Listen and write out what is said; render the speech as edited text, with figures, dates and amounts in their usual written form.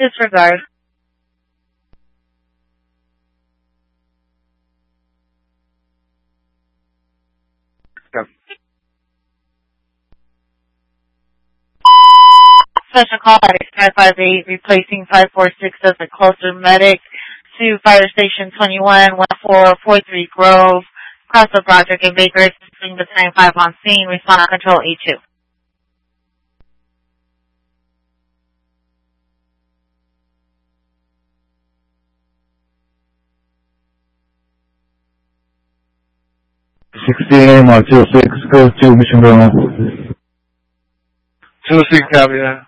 disregard. Special call at 558, replacing 546 as a closer medic to Fire Station 21, 1443 Grove, across the Broderick and Baker, assisting the 95 on scene, respond control A2. Mark 06, go to Mission Grove. 06, copy that.